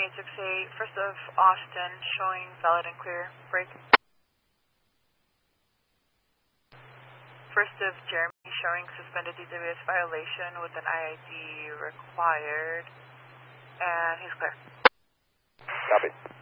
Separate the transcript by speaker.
Speaker 1: 2868, first of Austin, showing valid and clear. Break. First of Jeremy, showing suspended DWS violation with an IID required, and he's clear.
Speaker 2: Copy.